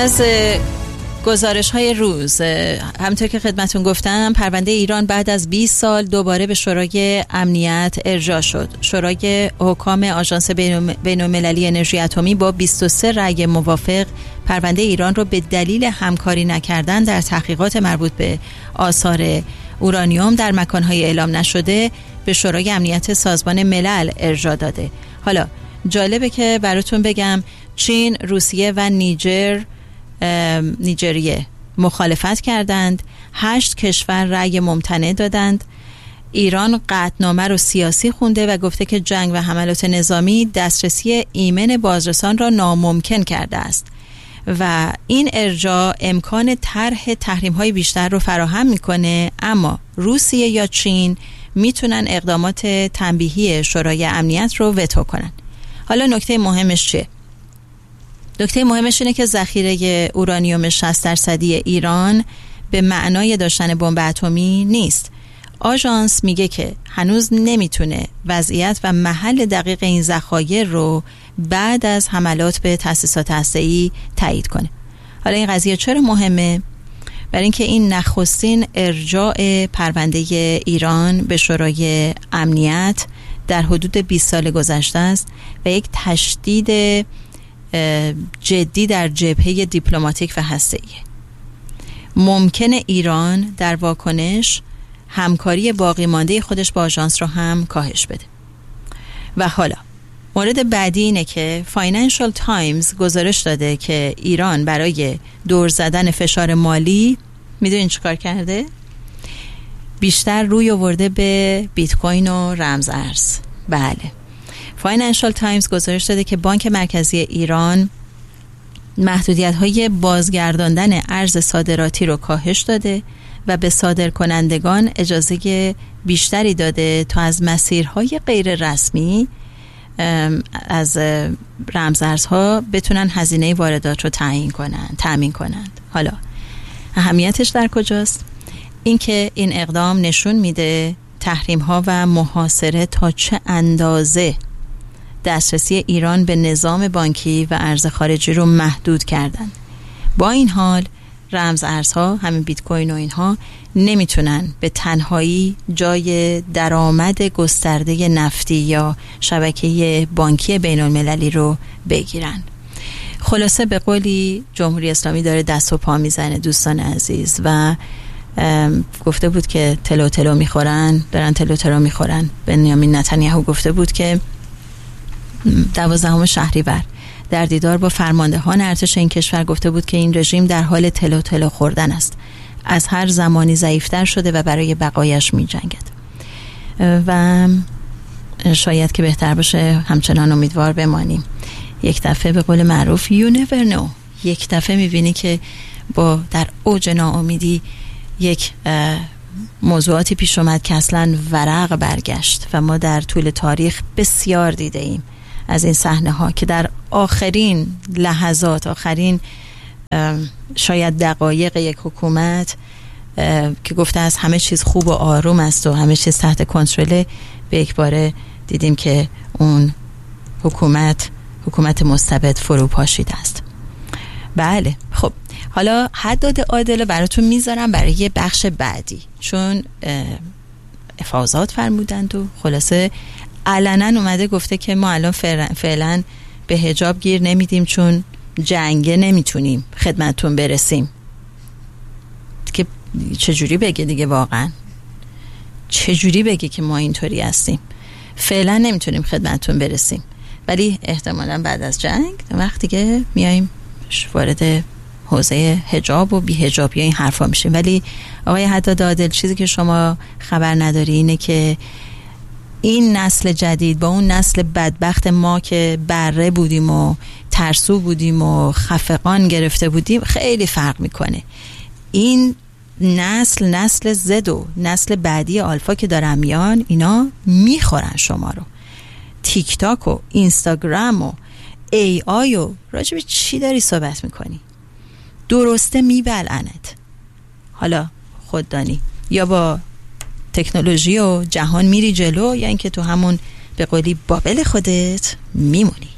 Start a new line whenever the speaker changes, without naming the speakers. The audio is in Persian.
از گزارش‌های روز، همونطور که خدمتون گفتم، پرونده ایران بعد از 20 سال دوباره به شورای امنیت ارجاع شد. شورای حکام آژانس بین‌المللی انرژی اتمی با 23 رأی موافق پرونده ایران رو به دلیل همکاری نکردن در تحقیقات مربوط به آثار اورانیوم در مکان‌های اعلام نشده به شورای امنیت سازمان ملل ارجاع داده. حالا جالبه که براتون بگم چین، روسیه و نیجریه مخالفت کردند. 8 کشور رأی ممتنع دادند. ایران قطعنامه رو سیاسی خونده و گفته که جنگ و حملات نظامی دسترسی ایمن بازرسان را ناممکن کرده است و این ارجاع امکان طرح تحریم‌های بیشتر رو فراهم میکنه، اما روسیه یا چین میتونن اقدامات تنبیهی شورای امنیت رو وتو کنن. حالا نکته مهمش چیه؟ نکته مهمش اینه که ذخیره اورانیوم 60% ایران به معنای داشتن بمب اتمی نیست. آژانس میگه که هنوز نمیتونه وضعیت و محل دقیق این ذخایر رو بعد از حملات به تأسیسات هسته‌ای تایید کنه. حالا این قضیه چرا مهمه؟ برای اینکه این نخستین ارجاع پرونده ایران به شورای امنیت در حدود 20 سال گذشته است و یک تشدید جدی در جبهه دیپلماتیک و هسته‌ای. ممکنه ایران در واکنش همکاری باقی مانده خودش با آژانس رو هم کاهش بده. و حالا مورد بعدی اینه که فاینانشال تایمز گزارش داده که ایران برای دور زدن فشار مالی میدونین چیکار کرده؟ بیشتر روی آورده به بیت کوین و رمز ارز. بله، فاینانشال تایمز گزارش داده که بانک مرکزی ایران محدودیت‌های بازگرداندن ارز صادراتی رو کاهش داده و به صادرکنندگان اجازه بیشتری داده تا از مسیرهای غیر رسمی از رمزارزها بتونن هزینه واردات رو تأمین کنند. حالا اهمیتش در کجاست؟ اینکه این اقدام نشون میده تحریم‌ها و محاصره تا چه اندازه دسترسی ایران به نظام بانکی و ارز خارجی رو محدود کردن. با این حال رمز ارزها، همین بیت کوین و اینها، نمیتونن به تنهایی جای درآمد گسترده نفتی یا شبکه بانکی بین المللی رو بگیرن. خلاصه به قولی جمهوری اسلامی داره دست و پا میزنه دوستان عزیز و گفته بود که تلو میخورن، دارن تلو میخورن. بنیامین نتانیاهو گفته بود که 12 شهریور در دیدار با فرماندهان ارتش این کشور گفته بود که این رژیم در حال تلو خوردن است، از هر زمانی ضعیفتر شده و برای بقایش می جنگد و شاید که بهتر باشه همچنان امیدوار بمانیم. یک دفعه به قول معروف you never know، یک دفعه می بینی که با در اوج ناامیدی یک موضوعاتی پیش اومد که اصلا ورق برگشت و ما در طول تاریخ بسیار دیده ایم از این صحنه ها که در آخرین لحظات، آخرین شاید دقایق یک حکومت که گفته از همه چیز خوب و آروم است و همه چیز تحت کنترل، به یک باره دیدیم که اون حکومت مستبد فرو پاشیده است. بله، خب حالا حداد عادل براتون میذارم برای بخش بعدی، چون افاضات فرمودند و خلاصه علنا اومده گفته که ما الان فعلا به حجاب گیر نمیدیم چون جنگه نمیتونیم خدمتتون برسیم. که چجوری بگه دیگه؟ واقعا چجوری بگه که ما اینطوری هستیم؟ فعلا نمیتونیم خدمتتون برسیم، ولی احتمالا بعد از جنگ وقتی که میایم وارد حوزه حجاب و بی حجابی این حرفا میشیم. ولی آقای حداد عادل، چیزی که شما خبر نداری اینه که این نسل جدید با اون نسل بدبخت ما که بره بودیم و ترسو بودیم و خفقان گرفته بودیم خیلی فرق میکنه. این نسل زد و نسل بعدی آلفا که دارن میان، اینا میخورن شما رو. تیک تاک و اینستاگرام و ای آی و راجب چی داری صحبت میکنی؟ درسته میبلعنت. حالا خوددانی، یا با تکنولوژی و جهان میری جلو یا اینکه تو همون به قولی بابل خودت میمونی.